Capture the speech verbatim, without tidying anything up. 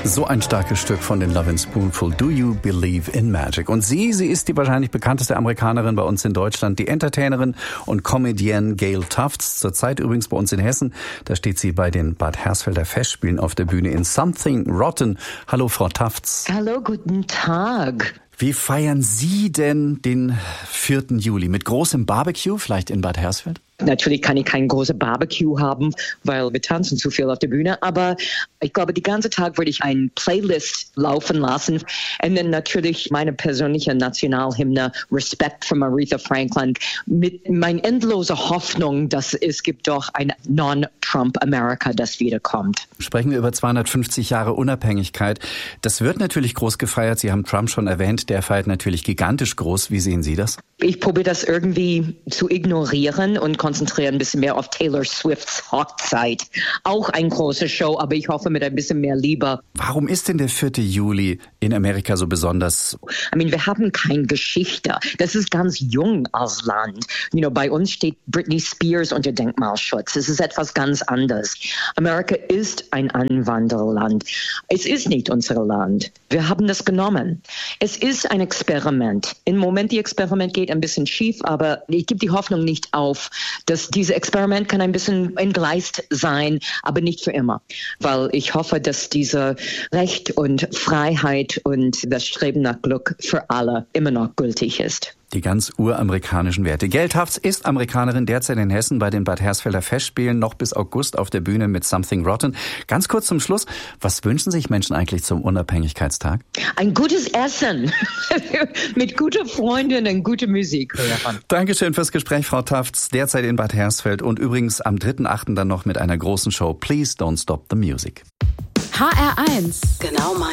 So ein starkes Stück von den Lovin' Spoonful, Do You Believe in Magic? Und sie, sie ist die wahrscheinlich bekannteste Amerikanerin bei uns in Deutschland, die Entertainerin und Comedienne Gail Tufts. Zurzeit übrigens bei uns in Hessen, da steht sie bei den Bad Hersfelder Festspielen auf der Bühne in Something Rotten. Hallo Frau Tufts. Hallo, guten Tag. Wie feiern Sie denn den vierten Juli? Mit großem Barbecue, vielleicht in Bad Hersfeld? Natürlich kann ich kein großes Barbecue haben, weil wir tanzen zu viel auf der Bühne. Aber ich glaube, den ganzen Tag würde ich eine Playlist laufen lassen. Und dann natürlich meine persönliche Nationalhymne, Respect von Aretha Franklin, mit meiner endlosen Hoffnung, dass es gibt doch ein Non-Trump-Amerika, das wiederkommt. Sprechen wir über zweihundertfünfzig Jahre Unabhängigkeit. Das wird natürlich groß gefeiert. Sie haben Trump schon erwähnt. Der feiert natürlich gigantisch groß. Wie sehen Sie das? Ich probiere das irgendwie zu ignorieren und konzentrieren ein bisschen mehr auf Taylor Swifts Hochzeit. Auch eine große Show, aber ich hoffe mit ein bisschen mehr Liebe. Warum ist denn der vierte Juli in Amerika so besonders? I mean, wir haben keine Geschichte. Das ist ganz jung als Land. You know, bei uns steht Britney Spears unter Denkmalschutz. Es ist etwas ganz anderes. Amerika ist ein Einwandererland. Es ist nicht unser Land. Wir haben das genommen. Es ist ein Experiment. Im Moment, die Experiment geht ein bisschen schief, aber ich gebe die Hoffnung nicht auf, dass dieses Experiment kann ein bisschen entgleist sein, aber nicht für immer. Weil ich hoffe, dass diese Recht und Freiheit und das Streben nach Glück für alle immer noch gültig ist. Die ganz uramerikanischen Werte. Gail Tufts ist Amerikanerin, derzeit in Hessen bei den Bad Hersfelder Festspielen, noch bis August auf der Bühne mit Something Rotten. Ganz kurz zum Schluss, was wünschen sich Menschen eigentlich zum Unabhängigkeitstag? Ein gutes Essen, mit guter Freundin und guter Musik hören. Dankeschön fürs Gespräch, Frau Tufts, derzeit in Bad Hersfeld und übrigens am dritten achten dann noch mit einer großen Show Please Don't Stop the Music. H R eins. Genau mein.